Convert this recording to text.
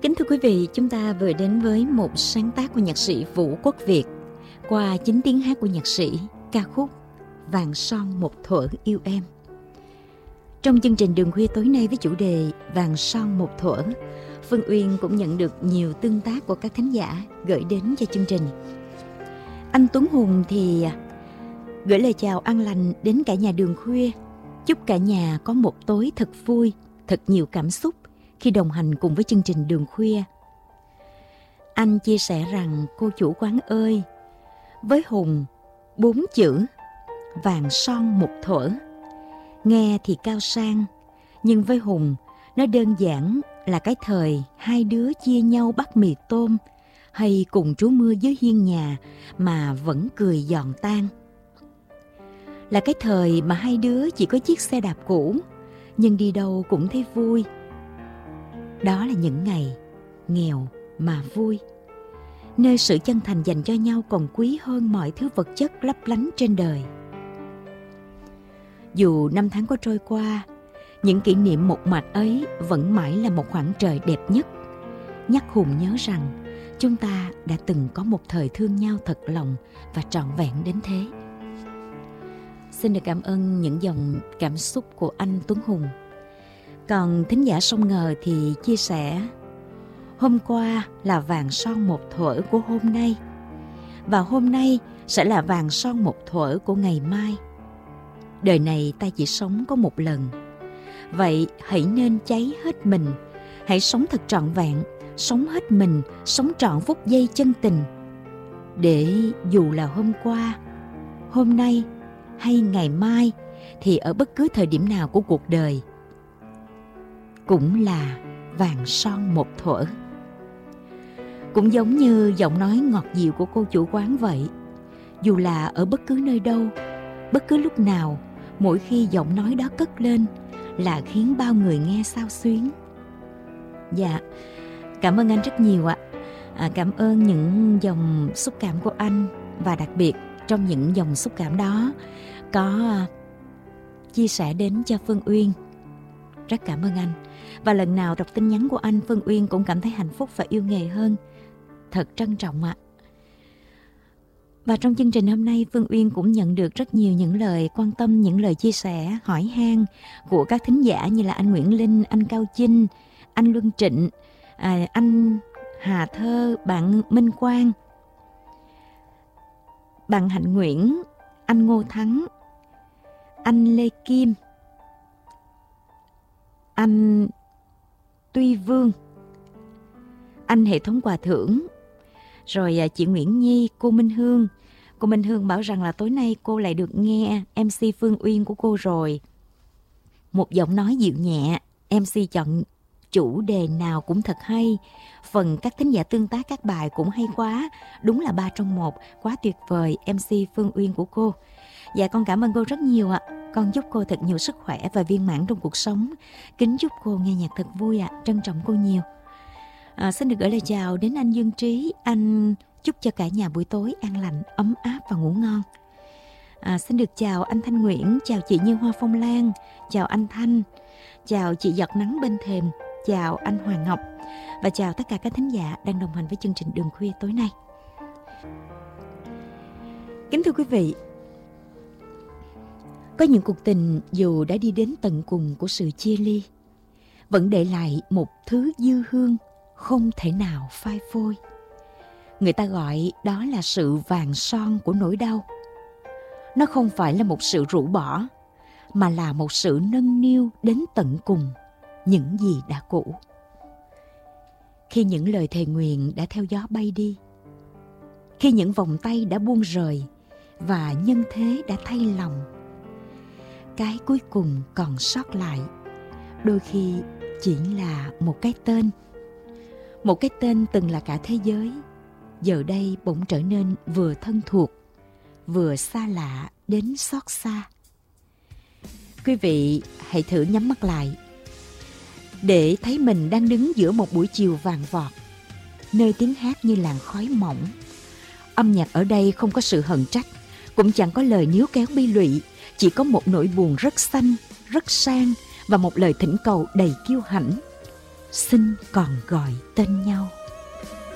Kính thưa quý vị, chúng ta vừa đến với một sáng tác của nhạc sĩ Vũ Quốc Việt qua 9 tiếng hát của nhạc sĩ, ca khúc Vàng son một thuở yêu em. Trong chương trình Đường Khuya tối nay với chủ đề Vàng son một thuở, Phương Uyên cũng nhận được nhiều tương tác của các thính giả gửi đến cho chương trình. Anh Tuấn Hùng thì gửi lời chào an lành đến cả nhà Đường Khuya, chúc cả nhà có một tối thật vui, thật nhiều cảm xúc khi đồng hành cùng với chương trình Đường Khuya. Anh chia sẻ rằng: cô chủ quán ơi, với Hùng 4 chữ vàng son một thuở nghe thì cao sang, nhưng với Hùng nó đơn giản là cái thời hai đứa chia nhau bắt mì tôm hay cùng trú mưa dưới hiên nhà mà vẫn cười giòn tan. Là cái thời mà hai đứa chỉ có chiếc xe đạp cũ nhưng đi đâu cũng thấy vui. Đó là những ngày nghèo mà vui, nơi sự chân thành dành cho nhau còn quý hơn mọi thứ vật chất lấp lánh trên đời. Dù năm tháng có trôi qua, những kỷ niệm một mạch ấy vẫn mãi là một khoảng trời đẹp nhất, nhắc Hùng nhớ rằng chúng ta đã từng có một thời thương nhau thật lòng và trọn vẹn đến thế. Xin được cảm ơn những dòng cảm xúc của anh Tuấn Hùng. Còn thính giả Sông Ngờ thì chia sẻ: hôm qua là vàng son một thuở của hôm nay, và hôm nay sẽ là vàng son một thuở của ngày mai. Đời này ta chỉ sống có một lần, vậy hãy nên cháy hết mình, hãy sống thật trọn vẹn, sống hết mình, sống trọn phút giây chân tình. Để dù là hôm qua, hôm nay hay ngày mai, thì ở bất cứ thời điểm nào của cuộc đời cũng là vàng son một thuở. Cũng giống như giọng nói ngọt dịu của cô chủ quán vậy, dù là ở bất cứ nơi đâu, bất cứ lúc nào, mỗi khi giọng nói đó cất lên là khiến bao người nghe xao xuyến. Dạ, cảm ơn anh rất nhiều ạ. Cảm ơn những dòng xúc cảm của anh, và đặc biệt trong những dòng xúc cảm đó có chia sẻ đến cho Phương Uyên. Rất cảm ơn anh. Và lần nào đọc tin nhắn của anh, Phương Uyên cũng cảm thấy hạnh phúc và yêu nghề hơn. Thật trân trọng ạ. Và trong chương trình hôm nay, Phương Uyên cũng nhận được rất nhiều những lời quan tâm, những lời chia sẻ, hỏi han của các thính giả như là anh Nguyễn Linh, anh Cao Chinh, anh Luân Trịnh, anh Hà Thơ, bạn Minh Quang, bạn Hạnh Nguyễn, anh Ngô Thắng, anh Lê Kim, anh Tuy Vương, anh Hệ thống Quà Thưởng, rồi chị Nguyễn Nhi, cô Minh Hương. Cô Minh Hương bảo rằng là tối nay cô lại được nghe MC Phương Uyên của cô rồi. Một giọng nói dịu nhẹ, MC chọn chủ đề nào cũng thật hay. Phần các thính giả tương tác các bài cũng hay quá. Đúng là 3 trong 1, quá tuyệt vời MC Phương Uyên của cô. Dạ, con cảm ơn cô rất nhiều ạ. Con chúc cô thật nhiều sức khỏe và viên mãn trong cuộc sống. Kính chúc cô nghe nhạc thật vui ạ. Trân trọng cô nhiều. Xin được gửi lời chào đến anh Dương Trí. Anh chúc cho cả nhà buổi tối an lành, ấm áp và ngủ ngon. Xin được chào anh Thanh Nguyễn, chào chị Như Hoa Phong Lan, chào anh Thanh, chào chị Giọt Nắng Bên Thềm, chào anh Hoàng Ngọc, và chào tất cả các thính giả đang đồng hành với chương trình Đường Khuya tối nay. Kính thưa quý vị, có những cuộc tình dù đã đi đến tận cùng của sự chia ly, vẫn để lại một thứ dư hương không thể nào phai phôi. Người ta gọi đó là sự vàng son của nỗi đau. Nó không phải là một sự rũ bỏ, mà là một sự nâng niu đến tận cùng những gì đã cũ. Khi những lời thề nguyền đã theo gió bay đi, khi những vòng tay đã buông rời và nhân thế đã thay lòng, cái cuối cùng còn sót lại đôi khi chỉ là một cái tên. Một cái tên từng là cả thế giới, giờ đây bỗng trở nên vừa thân thuộc, vừa xa lạ đến xót xa. Quý vị hãy thử nhắm mắt lại để thấy mình đang đứng giữa một buổi chiều vàng vọt, nơi tiếng hát như làn khói mỏng. Âm nhạc ở đây không có sự hờn trách, cũng chẳng có lời níu kéo bi lụy, chỉ có một nỗi buồn rất xanh, rất sang và một lời thỉnh cầu đầy kiêu hãnh. xin còn gọi tên nhau.